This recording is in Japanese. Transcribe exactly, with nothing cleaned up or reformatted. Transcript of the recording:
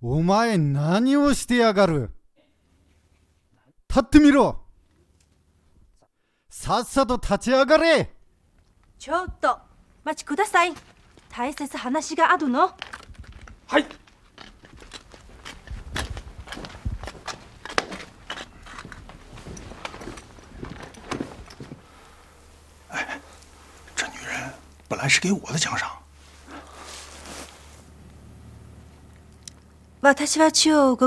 お前何をしてやがる。立ってみろ。さっさと立ち上がれ。 ちょっと待ちください。大切話があるの。 はい。哎，这女人本来是给我的奖赏。 私は中国